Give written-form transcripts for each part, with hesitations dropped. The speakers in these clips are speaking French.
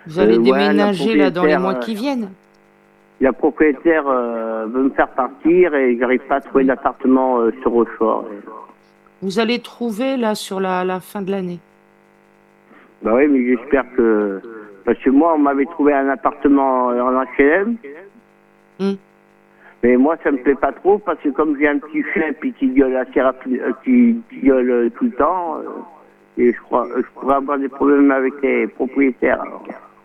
Vous allez Ouais, déménager là dans les mois qui viennent. la propriétaire veut me faire partir et j'arrive pas à trouver Oui. d'appartement sur Rochefort. Vous allez trouver là sur la fin de l'année. Bah oui, mais j'espère que... Parce que moi, on m'avait trouvé un appartement en HLM, Hum. mais moi, ça me plaît pas trop parce que comme j'ai un petit chien puis qui gueule assez rapide, qui gueule tout le temps, et je crois je pourrais avoir des problèmes avec les propriétaires. Alors.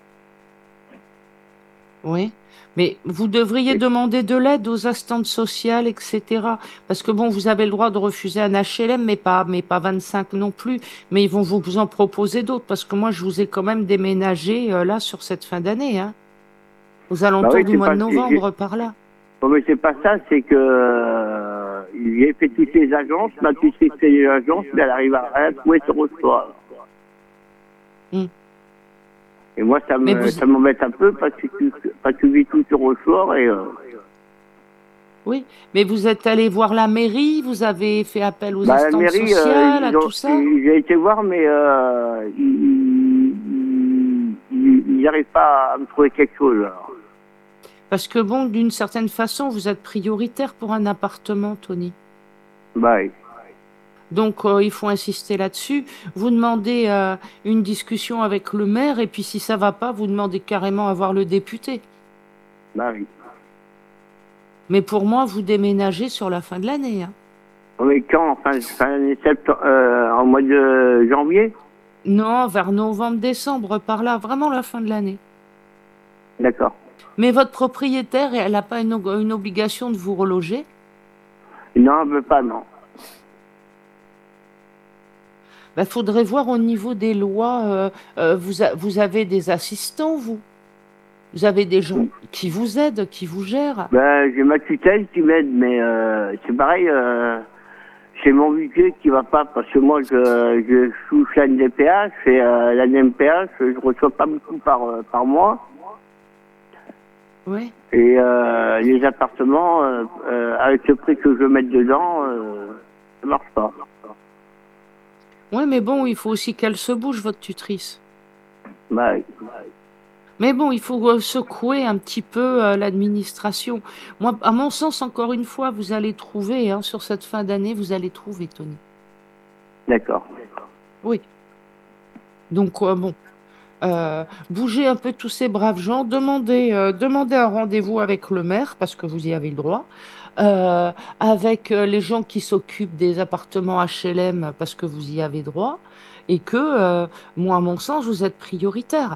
Oui, mais vous devriez demander de l'aide aux assistantes sociales, etc. Parce que bon, vous avez le droit de refuser un HLM, mais pas 25 non plus. Mais ils vont vous en proposer d'autres. Parce que moi, je vous ai quand même déménagé là sur cette fin d'année, hein, aux Bah oui, alentours du c'est mois de pas... novembre, par là. Non, mais c'est pas ça, c'est que j'ai fait toutes les agences, ma petite fait les agences, mais elle arrive à rien trouver sur Rochefort. Hum. Et moi, Mais vous, ça m'embête un peu parce que tu vis tout sur Rochefort et... oui, mais vous êtes allé voir la mairie, vous avez fait appel aux Bah, la assistantes mairie, sociales, à tout ça? j'ai été voir, mais ils n'arrivent pas à me trouver quelque chose. Alors. Parce que bon, d'une certaine façon, vous êtes prioritaire pour un appartement, Tony. Bah oui, Donc, il faut insister là-dessus. Vous demandez une discussion avec le maire, et puis si ça va pas, vous demandez carrément à voir le député. bah oui. Mais pour moi, vous déménagez sur la fin de l'année, hein. Mais quand, en mois de janvier? Non, vers novembre, décembre, par là, vraiment la fin de l'année. D'accord. Mais votre propriétaire, elle n'a pas une obligation de vous reloger? Non, elle veut pas, non. Ben, faudrait voir au niveau des lois. Vous avez des assistants, vous? Vous avez des gens qui vous aident, qui vous gèrent? Ben, j'ai ma tutelle qui m'aide, mais c'est pareil, c'est mon budget qui va pas, parce que moi, je touche la NDPH, et la NDPH, je reçois pas beaucoup par mois, Oui. et les appartements, avec le prix que je veux mettre dedans, ça marche pas. Oui, mais bon, il faut aussi qu'elle se bouge, votre tutrice. Bah, oui. Mais bon, il faut secouer un petit peu l'administration. Moi, à mon sens, encore une fois, vous allez trouver, hein, sur cette fin d'année, vous allez trouver, Tony. D'accord. Oui. Donc, bon, bougez un peu tous ces braves gens, demandez un rendez-vous avec le maire, parce que vous y avez le droit, avec les gens qui s'occupent des appartements HLM, parce que vous y avez droit, et que, moi, à mon sens, vous êtes prioritaire.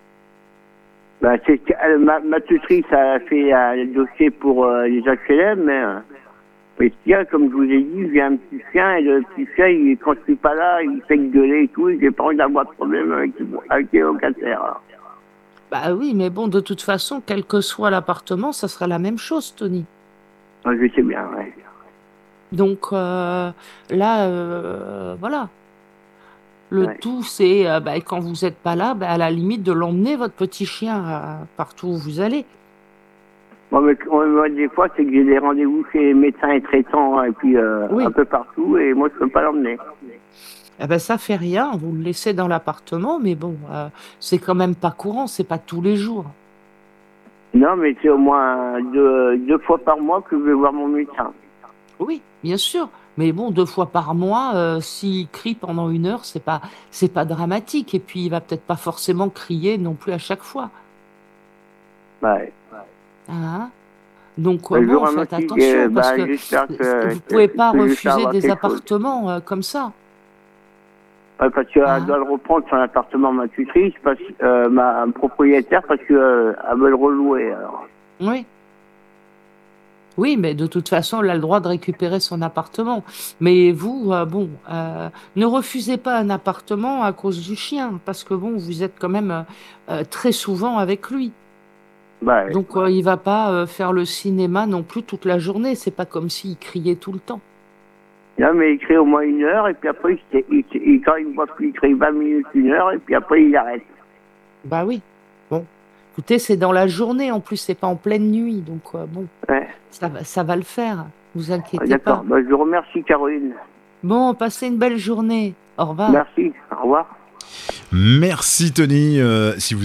Bah, ma tutrice a fait le dossier pour les HLM, mais ce qu'il y a, comme je vous ai dit, j'ai un petit chien, et le petit chien, quand je suis pas là, il fait gueuler et tout, et j'ai pas envie d'avoir de problème avec les locataires. Alors. Bah oui, mais bon, de toute façon, quel que soit l'appartement, ça sera la même chose, Tony. Moi, je sais bien, ouais. Donc là, voilà. Le Ouais. tout, c'est bah, quand vous n'êtes pas là, bah, à la limite de l'emmener, votre petit chien, partout où vous allez. Moi, moi, des fois, c'est que j'ai des rendez-vous chez les médecins et traitants, et puis un Oui. peu partout, et moi, je peux pas l'emmener. Eh ben, ça fait rien, vous le laissez dans l'appartement, mais bon, c'est quand même pas courant, c'est pas tous les jours. Non, mais c'est au moins deux fois par mois que je vais voir mon médecin. Oui, bien sûr. Mais bon, 2 fois par mois, s'il crie pendant 1 heure, c'est pas dramatique. Et puis, il va peut-être pas forcément crier non plus à chaque fois. Ouais. Hein? Donc, Je vous bon, faites remercie, attention parce bah, que j'espère vous pouvez pas que je vais refuser avoir des quelque chose. appartements comme ça. Ouais, parce qu'elle Hein? doit le reprendre son appartement, ma tutrice, ma propriétaire, parce qu'elle veut le relouer. Alors. Oui. Oui, mais de toute façon, elle a le droit de récupérer son appartement. Mais vous, bon, ne refusez pas un appartement à cause du chien, parce que bon, vous êtes quand même très souvent avec lui. Bah, ouais. Donc, il va pas faire le cinéma non plus toute la journée. C'est pas comme s'il criait tout le temps. Non, mais il crée au moins 1 heure, et puis après, quand il voit qu'il crée 20 minutes, 1 heure, et puis après, il arrête. Bah oui. Bon, écoutez, c'est dans la journée en plus, c'est pas en pleine nuit. Donc, bon, Ouais. ça va le faire. Vous inquiétez D'accord. pas. Bah, je vous remercie, Caroline. Bon, passez une belle journée. Au revoir. Merci. Au revoir. Merci Tony. Si vous